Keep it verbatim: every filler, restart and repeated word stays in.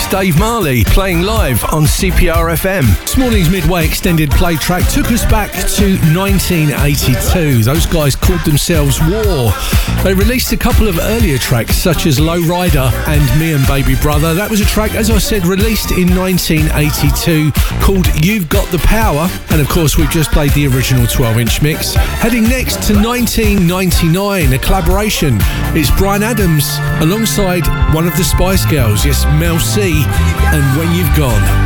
It's Dave Marley playing live on C P R F M. This morning's Midway extended play track took us back to nineteen eighty-two. Those guys called themselves War. They released a couple of earlier tracks such as Low Rider and Me and Baby Brother. That was a track, as I said, released in nineteen eighty-two called You've Got the Power. And of course we've just played the original twelve inch mix. Heading next to nineteen ninety-nine, a collaboration. It's Bryan Adams alongside one of the Spice Girls, yes, Mel C, and When You've Gone.